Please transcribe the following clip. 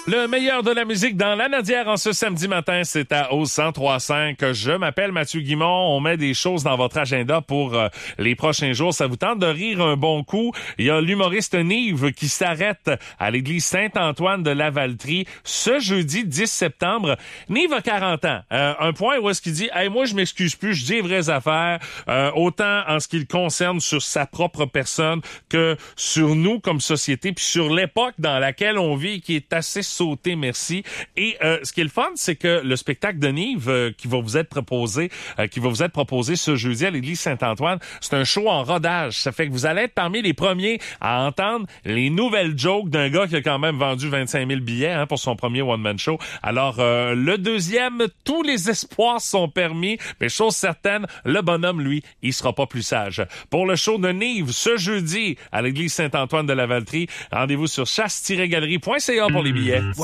Le meilleur de la musique dans la Nadière en ce samedi matin, c'est à au 103.5. Je m'appelle Mathieu Guimond. On met des choses dans votre agenda pour les prochains jours. Ça vous tente de rire un bon coup? Il y a l'humoriste Nive qui s'arrête à l'église Saint-Antoine de Lavaltrie ce jeudi 10 septembre. Nive a 40 ans. Un point où est-ce qu'il dit « Hey, moi, je m'excuse plus, je dis les vraies affaires. Autant en ce qui le concerne sur sa propre personne que sur nous comme société, puis sur l'époque dans laquelle on vit, qui est assez sauté, merci. » Et ce qui est le fun, c'est que le spectacle de Nive qui va vous être proposé ce jeudi à l'église Saint-Antoine, c'est un show en rodage. Ça fait que vous allez être parmi les premiers à entendre les nouvelles jokes d'un gars qui a quand même vendu 25 000 billets pour son premier one-man show. Alors, le deuxième, tous les espoirs sont permis, mais chose certaine, le bonhomme, lui, il sera pas plus sage. Pour le show de Nive, ce jeudi, à l'église Saint-Antoine de Lavaltrie, rendez-vous sur chasse-galerie.ca pour les billets.